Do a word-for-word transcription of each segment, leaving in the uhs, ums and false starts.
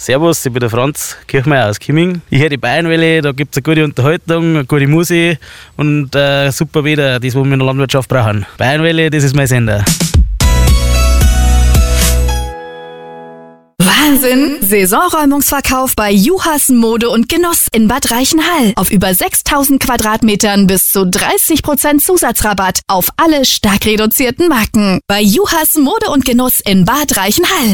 Servus, ich bin der Franz Kirchmeier aus Kimming. Ich höre die Bayernwelle, da gibt es eine gute Unterhaltung, eine gute Musik und äh, super Wetter, das, was wir in der Landwirtschaft brauchen. Bayernwelle, das ist mein Sender. Wahnsinn! Saisonräumungsverkauf bei Juhas Mode und Genuss in Bad Reichenhall. Auf über sechstausend Quadratmetern bis zu dreißig Prozent Zusatzrabatt auf alle stark reduzierten Marken. Bei Juhas Mode und Genuss in Bad Reichenhall.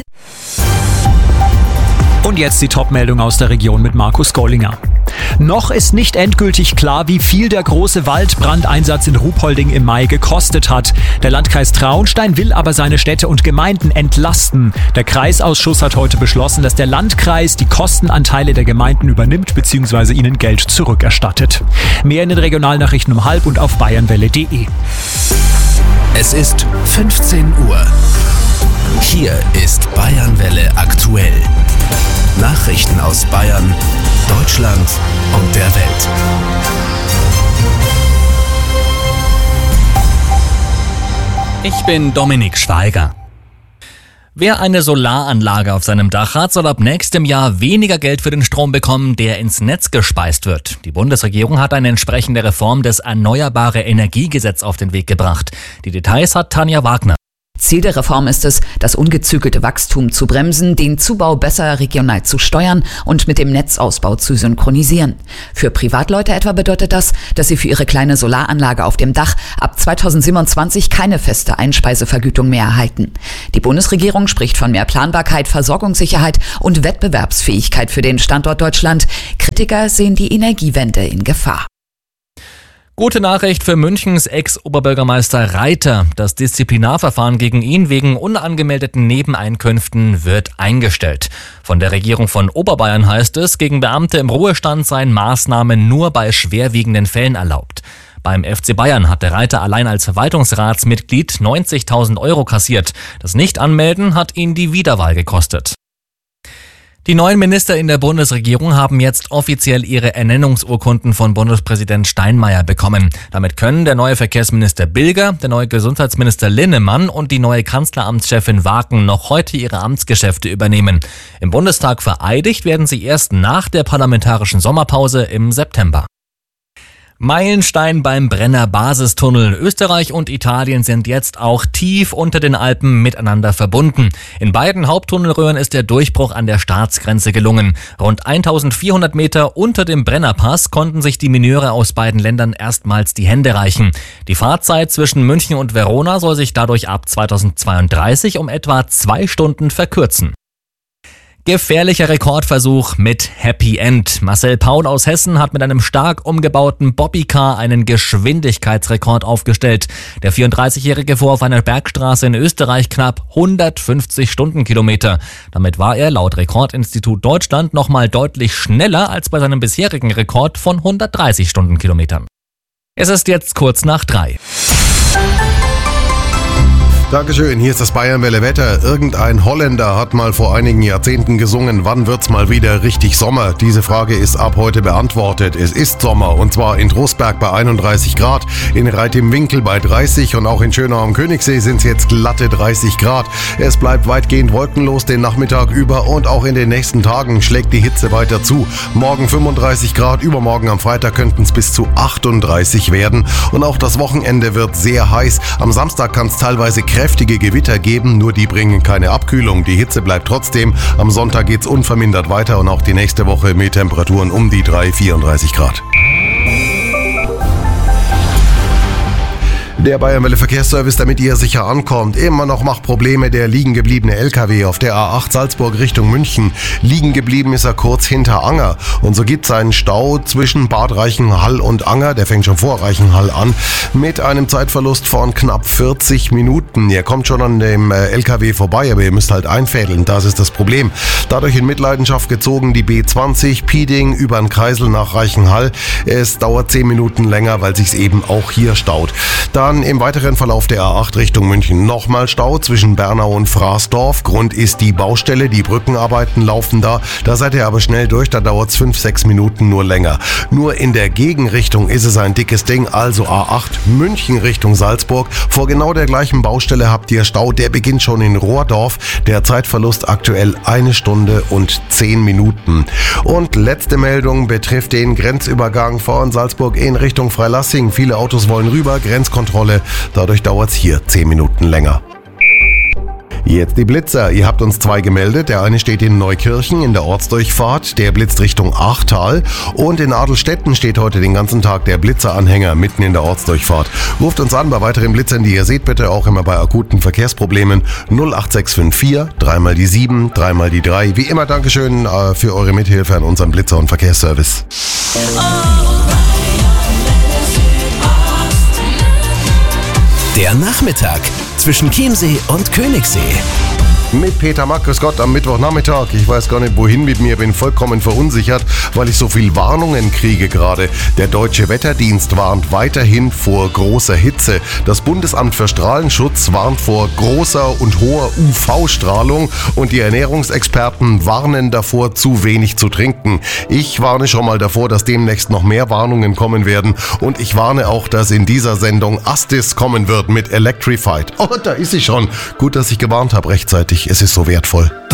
Und jetzt die Top-Meldung aus der Region mit Markus Gollinger. Noch ist nicht endgültig klar, wie viel der große Waldbrandeinsatz in Ruhpolding im Mai gekostet hat. Der Landkreis Traunstein will aber seine Städte und Gemeinden entlasten. Der Kreisausschuss hat heute beschlossen, dass der Landkreis die Kostenanteile der Gemeinden übernimmt bzw. ihnen Geld zurückerstattet. Mehr in den Regionalnachrichten um halb und auf bayernwelle punkt de. Es ist fünfzehn Uhr. Hier ist Bayernwelle aktuell. Nachrichten aus Bayern, Deutschland und der Welt. Ich bin Dominik Schweiger. Wer eine Solaranlage auf seinem Dach hat, soll ab nächstem Jahr weniger Geld für den Strom bekommen, der ins Netz gespeist wird. Die Bundesregierung hat eine entsprechende Reform des Erneuerbare Energiegesetz auf den Weg gebracht. Die Details hat Tanja Wagner. Ziel der Reform ist es, das ungezügelte Wachstum zu bremsen, den Zubau besser regional zu steuern und mit dem Netzausbau zu synchronisieren. Für Privatleute etwa bedeutet das, dass sie für ihre kleine Solaranlage auf dem Dach ab zweitausendsiebenundzwanzig keine feste Einspeisevergütung mehr erhalten. Die Bundesregierung spricht von mehr Planbarkeit, Versorgungssicherheit und Wettbewerbsfähigkeit für den Standort Deutschland. Kritiker sehen die Energiewende in Gefahr. Gute Nachricht für Münchens Ex-Oberbürgermeister Reiter. Das Disziplinarverfahren gegen ihn wegen unangemeldeten Nebeneinkünften wird eingestellt. Von der Regierung von Oberbayern heißt es, gegen Beamte im Ruhestand seien Maßnahmen nur bei schwerwiegenden Fällen erlaubt. Beim F C Bayern hat der Reiter allein als Verwaltungsratsmitglied neunzigtausend Euro kassiert. Das Nicht-Anmelden hat ihn die Wiederwahl gekostet. Die neuen Minister in der Bundesregierung haben jetzt offiziell ihre Ernennungsurkunden von Bundespräsident Steinmeier bekommen. Damit können der neue Verkehrsminister Bilger, der neue Gesundheitsminister Linnemann und die neue Kanzleramtschefin Waken noch heute ihre Amtsgeschäfte übernehmen. Im Bundestag vereidigt werden sie erst nach der parlamentarischen Sommerpause im September. Meilenstein beim Brenner Basistunnel. Österreich und Italien sind jetzt auch tief unter den Alpen miteinander verbunden. In beiden Haupttunnelröhren ist der Durchbruch an der Staatsgrenze gelungen. Rund eintausendvierhundert Meter unter dem Brennerpass konnten sich die Mineure aus beiden Ländern erstmals die Hände reichen. Die Fahrzeit zwischen München und Verona soll sich dadurch ab zweitausendzweiunddreißig um etwa zwei Stunden verkürzen. Gefährlicher Rekordversuch mit Happy End. Marcel Paul aus Hessen hat mit einem stark umgebauten Bobbycar einen Geschwindigkeitsrekord aufgestellt. Der vierunddreißigjährige fuhr auf einer Bergstraße in Österreich knapp hundertfünfzig Stundenkilometer. Damit war er laut Rekordinstitut Deutschland nochmal deutlich schneller als bei seinem bisherigen Rekord von hundertdreißig Stundenkilometern. Es ist jetzt kurz nach drei. Dankeschön, hier ist das Bayernwelle Wetter. Irgendein Holländer hat mal vor einigen Jahrzehnten gesungen, wann wird's mal wieder richtig Sommer? Diese Frage ist ab heute beantwortet. Es ist Sommer und zwar in Trostberg bei einunddreißig Grad, in Reit im Winkel bei dreißig und auch in Schönau am Königssee sind es jetzt glatte dreißig Grad. Es bleibt weitgehend wolkenlos den Nachmittag über und auch in den nächsten Tagen schlägt die Hitze weiter zu. Morgen fünfunddreißig Grad, übermorgen am Freitag könnten es bis zu achtunddreißig werden und auch das Wochenende wird sehr heiß. Am Samstag kann es teilweise kräftige Gewitter geben, nur die bringen keine Abkühlung. Die Hitze bleibt trotzdem. Am Sonntag geht's unvermindert weiter und auch die nächste Woche mit Temperaturen um die drei, vierunddreißig Grad. Der Bayernwelle Verkehrsservice, damit ihr sicher ankommt. Immer noch macht Probleme der liegen gebliebene L K W auf der A acht Salzburg Richtung München. Liegen geblieben ist er kurz hinter Anger. Und so gibt es einen Stau zwischen Bad Reichenhall und Anger. Der fängt schon vor Reichenhall an. Mit einem Zeitverlust von knapp vierzig Minuten. Ihr kommt schon an dem L K W vorbei, aber ihr müsst halt einfädeln. Das ist das Problem. Dadurch in Mitleidenschaft gezogen die B zwanzig Pieding über den Kreisel nach Reichenhall. Es dauert zehn Minuten länger, weil sich's eben auch hier staut. Dann Dann im weiteren Verlauf der A acht Richtung München nochmal Stau zwischen Bernau und Fraßdorf. Grund ist die Baustelle, die Brückenarbeiten laufen da. Da seid ihr aber schnell durch, da dauert es fünf, sechs Minuten nur länger. Nur in der Gegenrichtung ist es ein dickes Ding, also A acht München Richtung Salzburg. Vor genau der gleichen Baustelle habt ihr Stau, der beginnt schon in Rohrdorf. Der Zeitverlust aktuell eine Stunde und zehn Minuten. Und letzte Meldung betrifft den Grenzübergang von Salzburg in Richtung Freilassing. Viele Autos wollen rüber, Grenzkontrolle. Dadurch dauert es hier zehn Minuten länger. Jetzt die Blitzer. Ihr habt uns zwei gemeldet. Der eine steht in Neukirchen in der Ortsdurchfahrt. Der blitzt Richtung Achtal. Und in Adelstetten steht heute den ganzen Tag der Blitzeranhänger mitten in der Ortsdurchfahrt. Ruft uns an bei weiteren Blitzern, die ihr seht, bitte auch immer bei akuten Verkehrsproblemen. null acht sechs fünf vier, dreimal die sieben, dreimal die drei. Wie immer Dankeschön äh, für eure Mithilfe an unserem Blitzer- und Verkehrsservice. Der Nachmittag zwischen Chiemsee und Königssee. Mit Peter Mack, grüß Gott, am Mittwochnachmittag. Ich weiß gar nicht, wohin mit mir, bin vollkommen verunsichert, weil ich so viel Warnungen kriege gerade. Der Deutsche Wetterdienst warnt weiterhin vor großer Hitze. Das Bundesamt für Strahlenschutz warnt vor großer und hoher U V-Strahlung und die Ernährungsexperten warnen davor, zu wenig zu trinken. Ich warne schon mal davor, dass demnächst noch mehr Warnungen kommen werden und ich warne auch, dass in dieser Sendung Astis kommen wird mit Electrified. Oh, da ist sie schon. Gut, dass ich gewarnt habe rechtzeitig. Es ist so wertvoll.